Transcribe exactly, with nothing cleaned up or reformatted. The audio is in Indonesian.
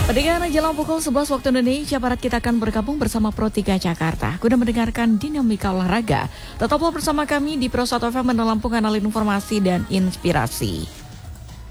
Pendengar jelang pukul sebelas waktu Indonesia Barat, kita akan bergabung bersama Pro tiga Jakarta guna mendengarkan dinamika olahraga. Tetaplah bersama kami di Pro satu F M dalam penganalin informasi dan inspirasi.